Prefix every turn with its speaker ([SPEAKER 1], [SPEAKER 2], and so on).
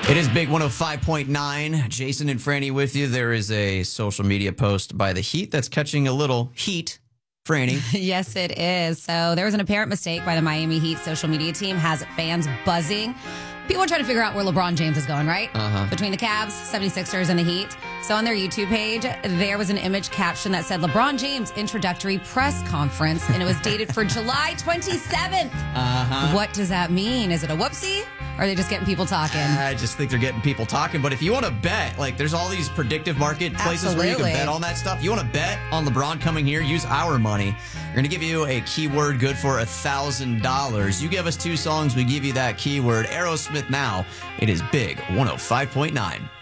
[SPEAKER 1] It is Big 105.9. Jason and Franny with you. There is a social media post by the Heat that's catching a little heat. Franny.
[SPEAKER 2] Yes, it is. So there was an apparent mistake by the Miami Heat social media team, has fans buzzing. People are trying to figure out where LeBron James is going, right? Between the Cavs, 76ers, and the Heat. So on their YouTube page, there was an image caption that said LeBron James introductory press conference, and it was dated for July 27th. What does that mean? Is it a whoopsie? Or are they just getting people talking?
[SPEAKER 1] I just think they're getting people talking. But if you want to bet, like there's all these predictive market places where you can bet on that stuff. You want to bet on LeBron coming here, use our money. We're going to give you a keyword good for $1,000. You give us 2 songs, we give you that keyword. Aerosmith now. It is Big 105.9.